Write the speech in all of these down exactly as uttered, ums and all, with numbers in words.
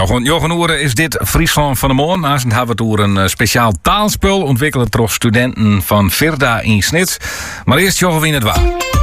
Nog een Jochen Oeren is dit Friesland van de Moon. Naast hebben we het over een speciaal taalspul ontwikkeld door studenten van Virda in Snits. Maar eerst Jochen wie het waar.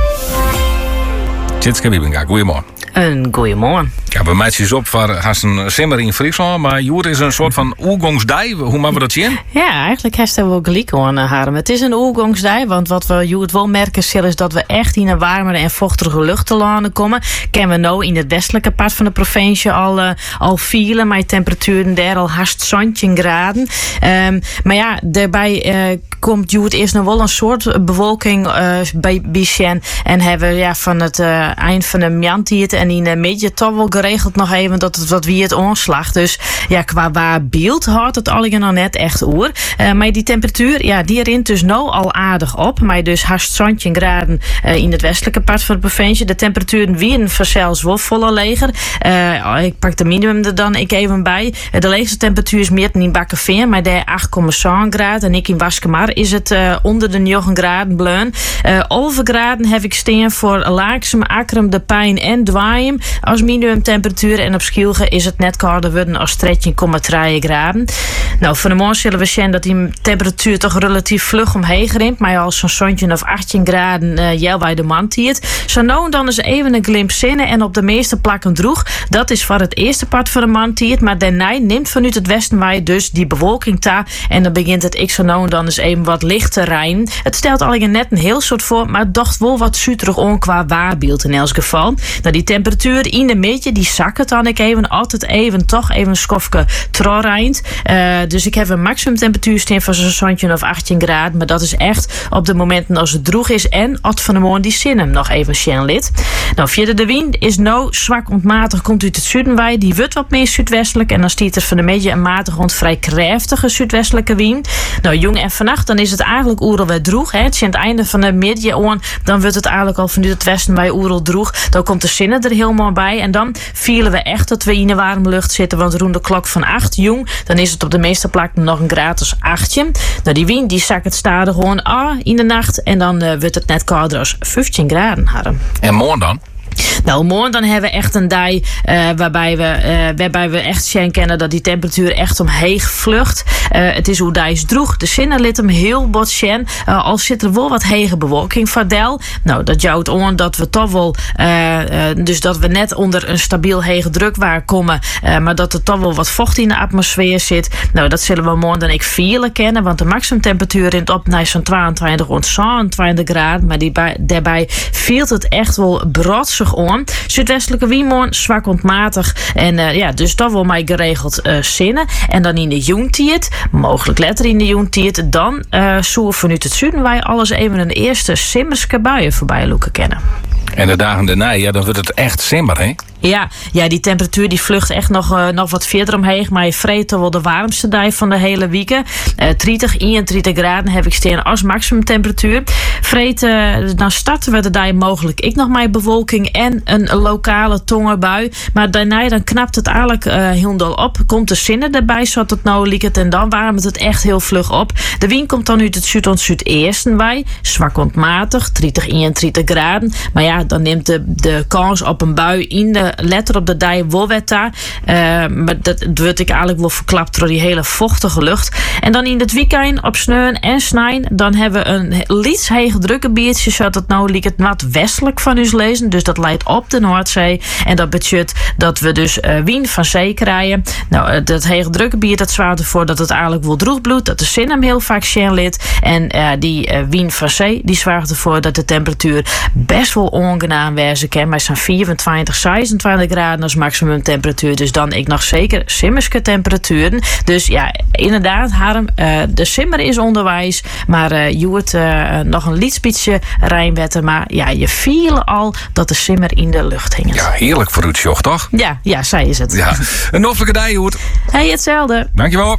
Tjitske Wiebenga, goeiemorgen. Een goeiemorgen. Ja, bij mij is het op voor haast een simmer in Friesland, maar Joer is een soort van oergangsdij. Hoe maken we dat zien? Ja, eigenlijk heeft hij wel gelijk aan, Harm. Het is een oergangsdij, want wat we Joer wel merken zullen is dat we echt in een warmere en vochtige lucht te landen komen. Kennen we nou in het westelijke part van de provincie al, uh, al vielen, maar temperaturen daar al haast zantien graden. Um, maar ja, daarbij uh, komt Joer eerst nog wel een soort bewolking uh, bij Bichen en hebben we ja, van het uh, eind van de maand en in de midden toch wel geregeld nog even dat het wat wie het onslag. Dus ja, qua waar beeld houdt het al nog net echt oer. Uh, maar die temperatuur, ja, die rint dus nou al aardig op. Maar dus haast zantien graden uh, in het westelijke part van de provincie. De temperaturen wieren vanzelfs wel volle leger. Uh, ik pak de minimum er dan ik even bij. Uh, de leegste temperatuur is meer dan in Bakkerveer, maar daar acht komma zeven graden. En ik in Waskemar is het uh, onder de negen graden bleun. Uh, Over graden heb ik steen voor Laaksem, Akkerum, De Pijn en Dwaaien als minimumtemperatuur. En op Schielge is het net kouder worden als dertien komma drie graden. Nou, van de morgen zullen we zien dat die temperatuur toch relatief vlug omheen rint. Maar als zo'n zantien of achttien graden uh, jel bij de man tiert. Zo nou en dan is even een glimp zinnen en op de meeste plakken droeg. Dat is voor het eerste part van de man tiert. Maar daarna neemt vanuit het westen wij dus die bewolking ta. En dan begint het ik zo nou en dan eens even wat lichter rijden. Het stelt al net een heel soort voor, maar het dacht wel wat zuterig on qua waarbeeld in elk geval. Nou, die temperatuur in de midden, die zakken dan ik even altijd even toch even een schofje trorijnd. Uh, dus ik heb een maximum temperatuur staan van zo'n zantien of achttien graden. Maar dat is echt op de momenten als het droeg is en at van de morgen die zinnen nog even sjen lid. Nou, vierde de wind is nou zwak ontmatig, komt uit het zuiden wij. Die wordt wat meer zuidwestelijk en dan stiet er van de midden een matig rond vrij krachtige zuidwestelijke wind. Nou, jong en vannacht dan is het eigenlijk oerel weer droeg. Hè. Het is aan het einde van de midden aan, dan wordt het eigenlijk al vanuit het westen bij oerel droeg. Dan komt de zinnen er helemaal bij. En dan vielen we echt dat we in de warme lucht zitten. Want rond de klok van acht, jong, dan is het op de meeste plakken nog een gratis achtje. Nou, die wind die zakt het stadig gewoon ah in de nacht. En dan uh, wordt het net kouder als vijftien graden hadden. En morgen dan? Nou, morgen dan hebben we echt een dag uh, waarbij, we, uh, waarbij we echt zien kennen dat die temperatuur echt omheen vlucht. Uh, het is hoe dijs droeg. De zinnen liet hem heel bot zien. Uh, al zit er wel wat hege bewolking verdel. Nou, dat jouwt aan dat we toch wel, uh, uh, dus dat we net onder een stabiel hege druk waar komen. Uh, maar dat er toch wel wat vocht in de atmosfeer zit. Nou, dat zullen we morgen dan ik vielen kennen. Want de maximumtemperatuur rint op naar zo'n tweeëntwintig rond zevenentwintig graden. Maar die bij, daarbij viel het echt wel brodsig aan. Zuidwestelijke wind zwak ontmatig. En uh, ja, dus dat wel mij geregeld uh, zinnen. En dan in de joentiert, mogelijk letter in de joentiert, dan uh, zo vanuit het zuiden wij alles even een eerste simmerske buien voorbij loeken kennen. En de dagen daarna, ja, dan wordt het echt simmer, hè? Ja, ja, die temperatuur die vlucht echt nog, uh, nog wat verder omheen. Maar je vreet toch wel de warmste dag van de hele week. Uh, dertig, eenentwintig graden heb ik staan als maximumtemperatuur. Vreet, uh, dan starten we de dag mogelijk ik nog maar bewolking en een lokale tongerbui. Maar daarna dan knapt het eigenlijk uh, heel dol op. Komt de zinnen erbij, zodat het nou liekt. En dan warmt het echt heel vlug op. De wind komt dan uit het zuid-zuidesten bij. Zwak ontmatig, dertig, eenentwintig graden. Maar ja, dan neemt de, de kans op een bui in de letter op de dag wel wat daar. Uh, maar dat wordt ik eigenlijk wel verklapt door die hele vochtige lucht. En dan in het weekend op sneeuwen en snijn, dan hebben we een iets hege drukke biertje, zodat het nou liek het wat westelijk van ons lezen. Dus dat leidt op de Noordzee. En dat betekent dat we dus uh, wind van zee krijgen. Nou, uh, dat hege drukke bier, dat zwaart ervoor dat het eigenlijk wel droeg bloedt, dat de zin hem heel vaak zien lid. En uh, die uh, wind van zee, die zwaart ervoor dat de temperatuur best wel ongenaam wezen kan. Maar zo'n vierentwintig, zesentwintig graden als maximumtemperatuur. Dus dan ik nog zeker simmerske temperaturen. Dus ja, inderdaad, Harm, uh, de simmer is onderwijs. Maar uh, je hoort uh, nog een lietsbietje rijnwetten. Maar ja, je viel al dat de simmer in de lucht hing. Ja, heerlijk voor Utsjoch, toch? Ja, ja, zij is het. Ja, een noffelijke dag, Joert. Hey, hetzelfde. Dankjewel.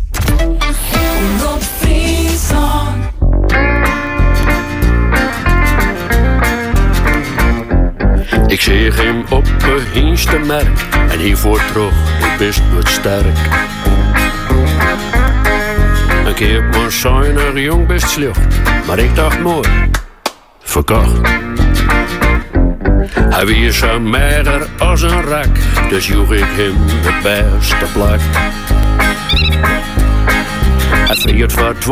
Ik zie hem op de heenste merk en hiervoor terug, ik best wat sterk. Een keer op mijn zuinig jong best slecht, maar ik dacht mooi, verkocht. Hij was zo mager als een rak, dus joeg ik hem de beste plak. Hij viert voor